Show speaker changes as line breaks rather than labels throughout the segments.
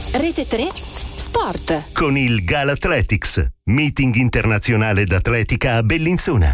Rete 3 Sport.
Con il Galathletics, meeting internazionale d'atletica a Bellinzona.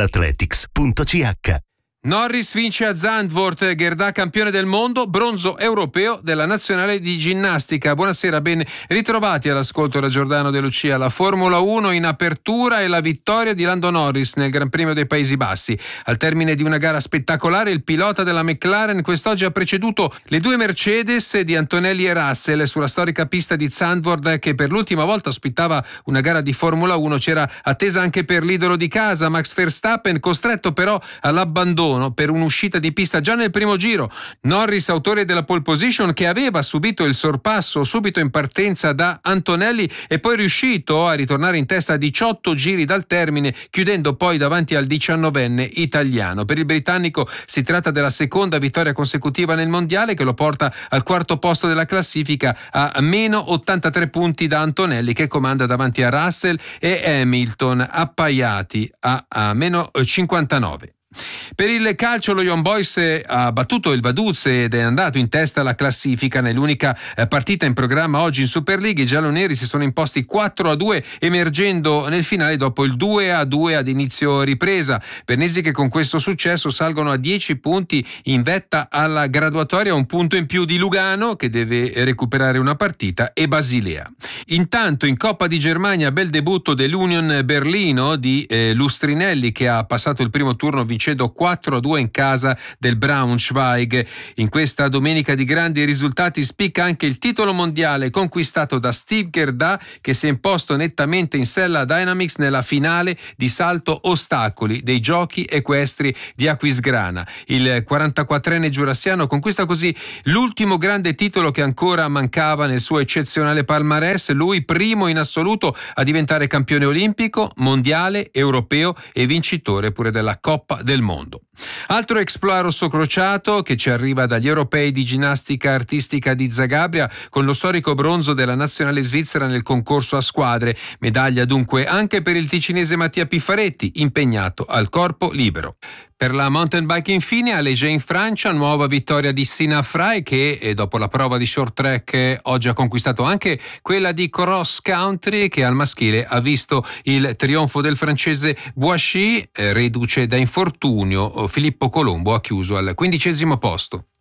galathletics.ch.
Norris vince a Zandvoort, Gerdà campione del mondo, bronzo europeo della nazionale di ginnastica. Buonasera, ben ritrovati all'ascolto da Giordano De Lucia. La Formula 1 in apertura e la vittoria di Lando Norris nel Gran Premio dei Paesi Bassi. Al termine di una gara spettacolare, il pilota della McLaren quest'oggi ha preceduto le due Mercedes di Antonelli e Russell sulla storica pista di Zandvoort, che per l'ultima volta ospitava una gara di Formula 1. C'era attesa anche per l'idolo di casa, Max Verstappen, costretto però all'abbandono per un'uscita di pista già nel primo giro. Norris, autore della pole position, che aveva subito il sorpasso subito in partenza da Antonelli, è poi riuscito a ritornare in testa a 18 giri dal termine, chiudendo poi davanti al 19enne italiano. Per il britannico si tratta della seconda vittoria consecutiva nel mondiale, che lo porta al quarto posto della classifica a meno 83 punti da Antonelli, che comanda davanti a Russell e Hamilton, appaiati a meno 59. Per il calcio lo Young Boys ha battuto il Vaduz ed è andato in testa alla classifica. Nell'unica partita in programma oggi in Super League i gialloneri si sono imposti 4-2, emergendo nel finale dopo il 2-2 ad inizio ripresa. Bernesi che con questo successo salgono a 10 punti in vetta alla graduatoria, un punto in più di Lugano che deve recuperare una partita e Basilea. Intanto in Coppa di Germania bel debutto dell'Union Berlino di Lustrinelli, che ha passato il primo turno vincendo 4-2 in casa del Braunschweig. In questa domenica di grandi risultati spicca anche il titolo mondiale conquistato da Steve Gerdà, che si è imposto nettamente in sella Dynamics nella finale di salto ostacoli dei giochi equestri di Aquisgrana. Il 44enne giurassiano conquista così l'ultimo grande titolo che ancora mancava nel suo eccezionale palmarès, lui primo in assoluto a diventare campione olimpico, mondiale, europeo e vincitore pure della Coppa del Mondo. Altro exploit rossocrociato che ci arriva dagli europei di ginnastica artistica di Zagabria, con lo storico bronzo della nazionale svizzera nel concorso a squadre. Medaglia dunque anche per il ticinese Mattia Piffaretti, impegnato al corpo libero. Per la mountain bike infine, a Léger in Francia, nuova vittoria di Sina Frey, che dopo la prova di short track oggi ha conquistato anche quella di cross country, che al maschile ha visto il trionfo del francese Boissy, reduce da infortunio. Filippo Colombo ha chiuso al 15° posto.